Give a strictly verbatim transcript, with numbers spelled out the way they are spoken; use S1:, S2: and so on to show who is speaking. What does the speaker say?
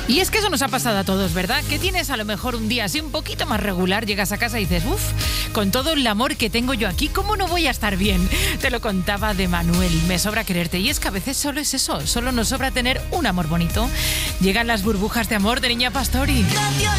S1: Y es que eso nos ha pasado a todos, ¿verdad? Que tienes a lo mejor un día así un poquito más regular, llegas a casa y dices, uff, con todo el amor que tengo yo aquí, ¿cómo no voy a estar bien? Te lo contaba de Manuel, me sobra quererte. Y es que a veces solo es eso, solo nos sobra tener un amor bonito. Llegan las burbujas de amor de Niña Pastori.
S2: No te